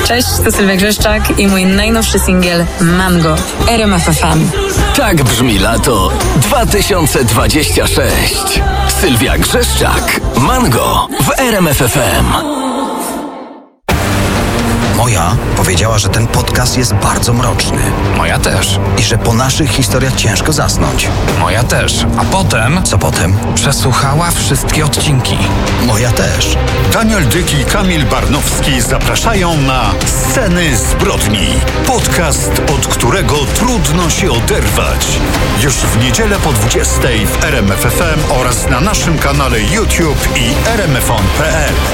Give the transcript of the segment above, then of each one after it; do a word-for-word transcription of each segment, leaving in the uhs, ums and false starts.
Cześć, to Sylwia Grzeszczak i mój najnowszy singiel Mango w R M F F M. Tak brzmi lato dwa tysiące dwudziesty szósty. Sylwia Grzeszczak, Mango w R M F F M. Moja powiedziała, że ten podcast jest bardzo mroczny. Moja też. I że po naszych historiach ciężko zasnąć. Moja też. A potem... Co potem? Przesłuchała wszystkie odcinki. Moja też. Daniel Dyk i Kamil Barnowski zapraszają na Sceny zbrodni. Podcast, od którego trudno się oderwać. Już w niedzielę po dwudziestej w R M F F M oraz na naszym kanale YouTube i r m f on kropka p l.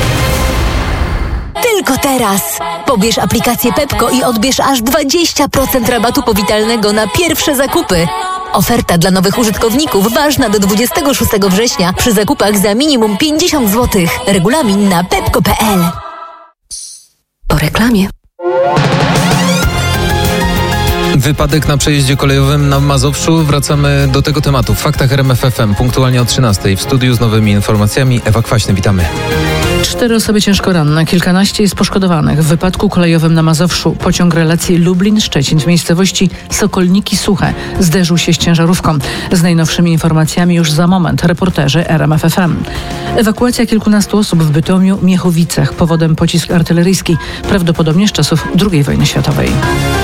Tylko teraz! Pobierz aplikację Pepko i odbierz aż dwadzieścia procent rabatu powitalnego na pierwsze zakupy. Oferta dla nowych użytkowników ważna do dwudziestego szóstego września przy zakupach za minimum pięćdziesiąt złotych. Regulamin na pepko kropka p l. Po reklamie. Wypadek na przejeździe kolejowym na Mazowszu. Wracamy do tego tematu w faktach R M F F M punktualnie o trzynastej. W studiu z nowymi informacjami Ewa Kwaśny, witamy. Cztery osoby ciężko ranne, kilkanaście jest poszkodowanych w wypadku kolejowym na Mazowszu. Pociąg relacji Lublin-Szczecin w miejscowości Sokolniki Suche zderzył się z ciężarówką. Z najnowszymi informacjami już za moment reporterzy R M F F M. Ewakuacja kilkunastu osób w Bytomiu, Miechowicach. Powodem pocisk artyleryjski, prawdopodobnie z czasów drugiej wojny światowej.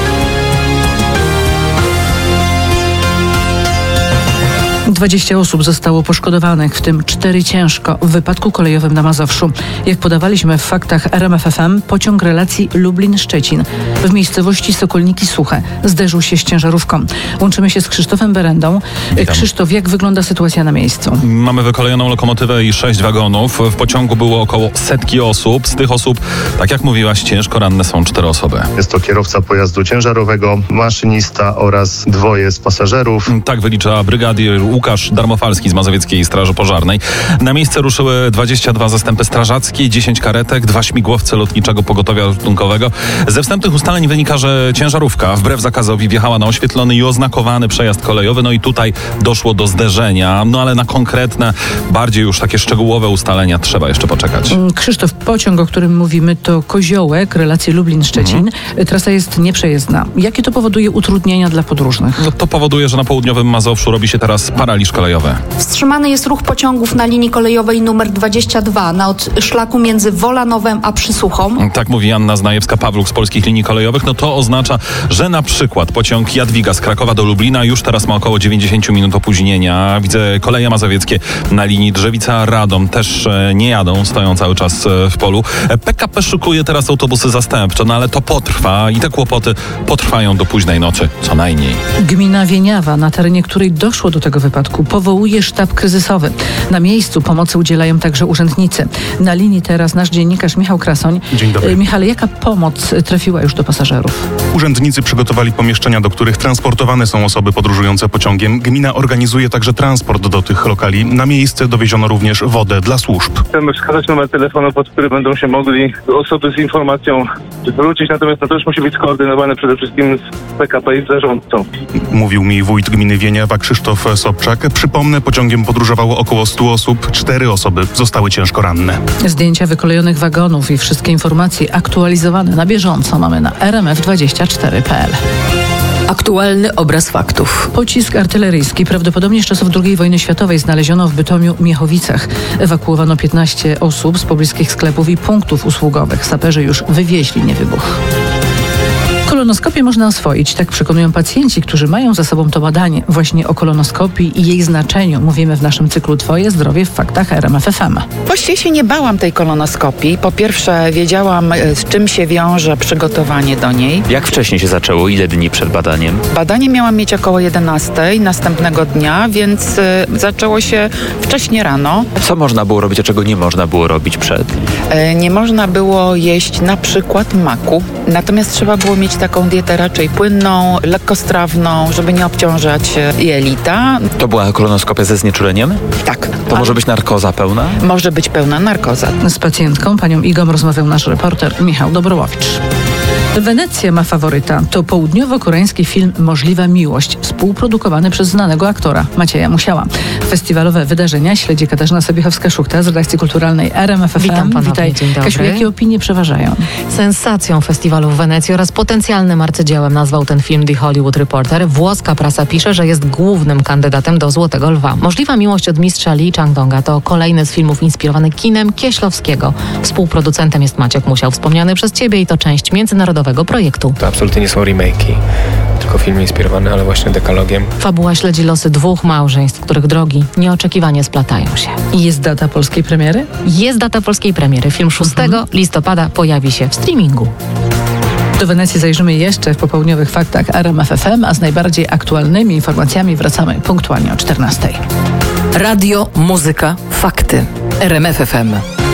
dwadzieścia osób zostało poszkodowanych, w tym cztery ciężko w wypadku kolejowym na Mazowszu. Jak podawaliśmy w faktach R M F F M, pociąg relacji Lublin-Szczecin w miejscowości Sokolniki Suche zderzył się z ciężarówką. Łączymy się z Krzysztofem Berendą. Witam. Krzysztof, jak wygląda sytuacja na miejscu? Mamy wykolejoną lokomotywę i sześć wagonów. W pociągu było około setki osób. Z tych osób, tak jak mówiłaś, ciężko ranne są cztery osoby. Jest to kierowca pojazdu ciężarowego, maszynista oraz dwoje z pasażerów. Tak wylicza brygadier Łukasz Darmofalski z Mazowieckiej Straży Pożarnej. Na miejsce ruszyły dwadzieścia dwa zastępy strażackie, dziesięć karetek, dwa śmigłowce lotniczego pogotowia ratunkowego. Ze wstępnych ustaleń wynika, że ciężarówka wbrew zakazowi wjechała na oświetlony i oznakowany przejazd kolejowy. No i tutaj doszło do zderzenia. No ale na konkretne, bardziej już takie szczegółowe ustalenia trzeba jeszcze poczekać. Krzysztof, pociąg, o którym mówimy, to Koziołek, relacji Lublin-Szczecin. Mhm. Trasa jest nieprzejezdna. Jakie to powoduje utrudnienia dla podróżnych? No to powoduje, że na południowym Mazowszu robi się teraz paraliż kolejowy. Wstrzymany jest ruch pociągów na linii kolejowej numer dwadzieścia dwa na odszlaku między Wolanowem a Przysuchą. Tak mówi Anna Znajewska-Pawluk z Polskich Linii Kolejowych. No to oznacza, że na przykład pociąg Jadwiga z Krakowa do Lublina już teraz ma około dziewięćdziesiąt minut opóźnienia. Widzę koleje mazowieckie na linii Drzewica-Radom też nie jadą, stoją cały czas w polu. P K P szykuje teraz autobusy zastępcze, no ale to potrwa i te kłopoty potrwają do późnej nocy, co najmniej. Gmina Wieniawa, na terenie której doszło do tego wypadku, powołuje sztab kryzysowy. Na miejscu pomocy udzielają także urzędnicy. Na linii teraz nasz dziennikarz Michał Krasoń. Dzień dobry. Michale, jaka pomoc trafiła już do pasażerów? Urzędnicy przygotowali pomieszczenia, do których transportowane są osoby podróżujące pociągiem. Gmina organizuje także transport do tych lokali. Na miejsce dowieziono również wodę dla służb. Chcemy wskazać numer telefonu, pod który będą się mogli osoby z informacją zwrócić, natomiast to też musi być skoordynowane przede wszystkim z P K P i z zarządcą. Mówił mi wójt gminy Wieniawa Krzysztof Sobczak. Przypomnę, pociągiem podróżowało około stu osób. Cztery osoby zostały ciężko ranne. Zdjęcia wykolejonych wagonów i wszystkie informacje aktualizowane na bieżąco mamy na r m f dwadzieścia cztery kropka p l. Aktualny obraz faktów. Pocisk artyleryjski, prawdopodobnie z czasów drugiej wojny światowej, znaleziono w Bytomiu, Miechowicach. Ewakuowano piętnaście osób z pobliskich sklepów i punktów usługowych. Saperzy już wywieźli niewybuch. Kolonoskopię można oswoić, tak przekonują pacjenci, którzy mają za sobą to badanie. Właśnie o kolonoskopii i jej znaczeniu mówimy w naszym cyklu Twoje zdrowie w faktach R M F F M. Właściwie się nie bałam tej kolonoskopii. Po pierwsze wiedziałam, z czym się wiąże przygotowanie do niej. Jak wcześniej się zaczęło? Ile dni przed badaniem? Badanie miałam mieć około jedenastej następnego dnia, więc y, zaczęło się wcześnie rano. Co można było robić, a czego nie można było robić przed? Y, nie można było jeść na przykład maku, natomiast trzeba było mieć taką dietę raczej płynną, lekkostrawną, żeby nie obciążać jelita. To była kolonoskopia ze znieczuleniem? Tak. To może być narkoza pełna? Może być pełna narkoza. Z pacjentką, panią Igą, rozmawiał nasz reporter Michał Dobrołowicz. Wenecja ma faworyta. To południowo-koreański film Możliwa miłość, współprodukowany przez znanego aktora Macieja Musiała. Festiwalowe wydarzenia śledzi Katarzyna Sobiechowska-Szuchta z redakcji kulturalnej R M F F M. Witam ponownie, Witaj. dzień dobry. Kasiu, jakie opinie przeważają? Sensacją festiwalu w Wenecji oraz potencjalnym arcydziełem nazwał ten film The Hollywood Reporter. Włoska prasa pisze, że jest głównym kandydatem do Złotego Lwa. Możliwa miłość od mistrza Lee Chang-donga to kolejny z filmów inspirowany kinem Kieślowskiego. Współproducentem jest Maciek Musiał, wspomniany przez ciebie, i to część międzynarodowego projektu. To absolutnie nie są remake'i, tylko film inspirowany, ale właśnie dekalogiem. Fabuła śledzi losy dwóch małżeństw, których drogi nieoczekiwanie splatają się. I jest data polskiej premiery? Jest data polskiej premiery. Film szóstego listopada pojawi się w streamingu. Do Wenecji zajrzymy jeszcze w popołudniowych faktach R M F F M, a z najbardziej aktualnymi informacjami wracamy punktualnie o czternastej. Radio, muzyka, fakty. R M F F M.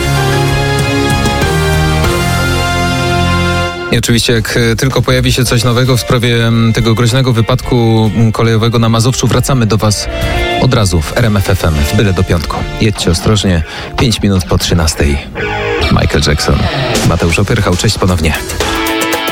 I oczywiście jak tylko pojawi się coś nowego w sprawie tego groźnego wypadku kolejowego na Mazowszu, wracamy do Was od razu w R M F F M, w byle do piątku. Jedźcie ostrożnie, pięć minut po trzynastej. Michael Jackson, Mateusz Opyrchał, cześć ponownie.